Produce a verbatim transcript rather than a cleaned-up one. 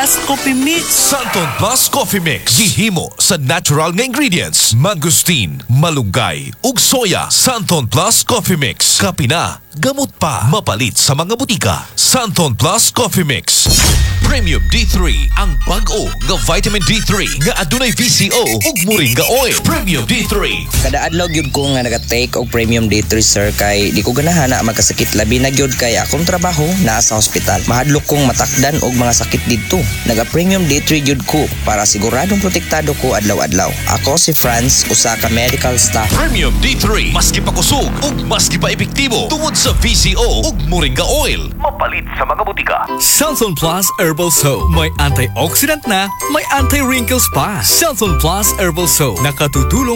Plus Coffee Mix. Santon Plus Coffee Mix. Gihimo sa natural nga ingredients. Mangustin, malunggay, ug soya. Santon Plus Coffee Mix. Kapina, gamot pa. Mapalit sa mga butika. Santon Plus Coffee Mix. Premium D three, ang bag-o nga vitamin D three nga adunay V C O ug moringa oil. Premium D three. Kada adlaw gyud ko nga naga-take og Premium D three sir kay di ko ganahan na magkasakit labi na gyud kay akong trabaho naa sa ospital. Mahadlok kong matakdan og mga sakit didto. Naga-Premium D three gyud ko para siguradong protektado ko adlaw-adlaw. Ako si Franz, usa ka medical staff. Premium D three, maski pa kusog ug maski pa epektibo tungod sa V C O ug moringa oil. Mapalit sa mga butika. Santon Plus Herbal Soap. May antioxidant na, may anti-wrinkles pa. Santon Plus Herbal Soap. Nakatutulong